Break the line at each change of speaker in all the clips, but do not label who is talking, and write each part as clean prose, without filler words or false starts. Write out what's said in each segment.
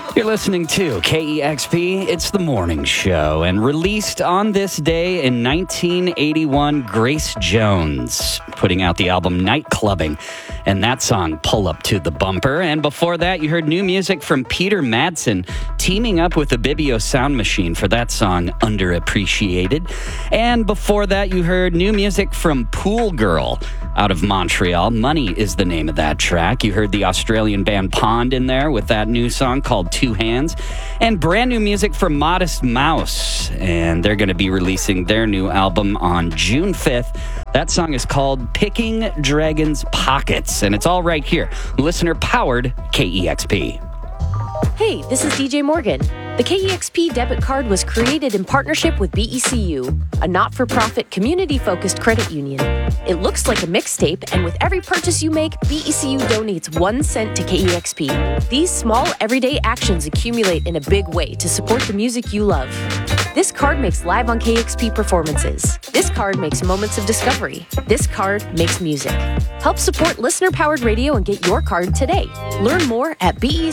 You're listening to KEXP. It's the morning show, and released on this day in 1981, Grace Jones putting out the album Night Clubbing, and that song, Pull Up to the Bumper. And before that, you heard new music from Peter Madsen teaming up with the Bibio Sound Machine for that song, Underappreciated. And before that, you heard new music from Pool Girl out of Montreal. Money is the name of that track. You heard the Australian band Pond in there with that new song called Two Hands. And brand new music from Modest Mouse. And they're going to be releasing their new album on June 5th. That song is called Picking Dragons' Pockets. And it's all right here. Listener-powered KEXP.
Hey, this is DJ Morgan. The KEXP debit card was created in partnership with BECU, a not-for-profit community-focused credit union. It looks like a mixtape, and with every purchase you make, BECU donates 1 cent to KEXP. These small, everyday actions accumulate in a big way to support the music you love. This card makes Live on KEXP performances. This card makes Moments of Discovery. This card makes music. Help support listener-powered radio and get your card today. Learn more at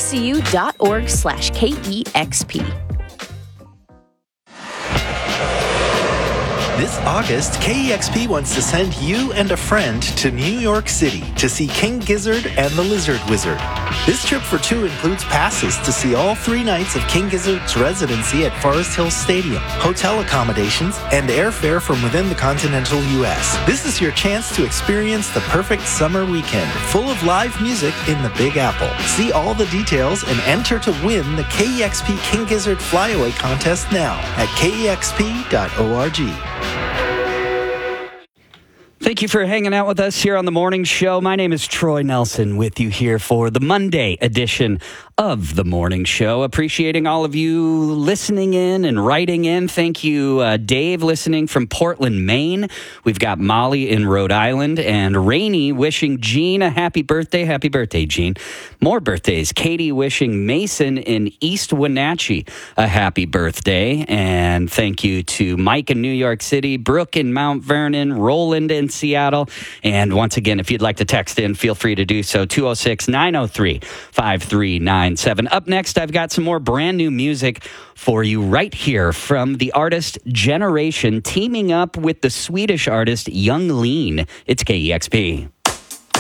becu.org/KEXP.
This August, KEXP wants to send you and a friend to New York City to see King Gizzard and the Lizard Wizard. This trip for two includes passes to see all 3 nights of King Gizzard's residency at Forest Hills Stadium, hotel accommodations, and airfare from within the continental U.S. This is your chance to experience the perfect summer weekend full of live music in the Big Apple. See all the details and enter to win the KEXP King Gizzard Flyaway Contest now at kexp.org.
Thank you for hanging out with us here on the morning show. My name is Troy Nelson with you here for the Monday edition of the morning show. Appreciating all of you listening in and writing in. Thank you, Dave, listening from Portland, Maine. We've got Molly in Rhode Island, and Rainey wishing Jean a happy birthday. Happy birthday, Jean. More birthdays. Katie wishing Mason in East Wenatchee a happy birthday. And thank you to Mike in New York City, Brooke in Mount Vernon, Roland in Seattle. And once again, if you'd like to text in, feel free to do so. 206-903-5397. Up next, I've got some more brand new music for you right here from the artist Generation teaming up with the Swedish artist Young Lean. It's KEXP.